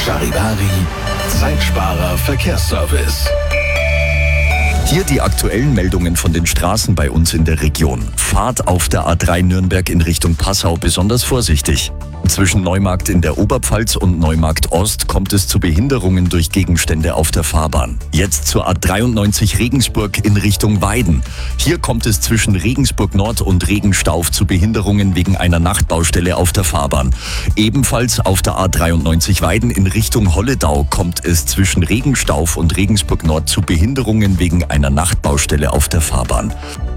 Charivari, Zeitsparer Verkehrsservice. Hier die aktuellen Meldungen von den Straßen bei uns in der Region. Fahrt auf der A3 Nürnberg in Richtung Passau besonders vorsichtig. Zwischen Neumarkt in der Oberpfalz und Neumarkt Ost kommt es zu Behinderungen durch Gegenstände auf der Fahrbahn. Jetzt zur A93 Regensburg in Richtung Weiden. Hier kommt es zwischen Regensburg Nord und Regenstauf zu Behinderungen wegen einer Nachtbaustelle auf der Fahrbahn. Ebenfalls auf der A93 Weiden in Richtung Holledau kommt es zwischen Regenstauf und Regensburg Nord zu Behinderungen wegen einer Nachtbaustelle auf der Fahrbahn.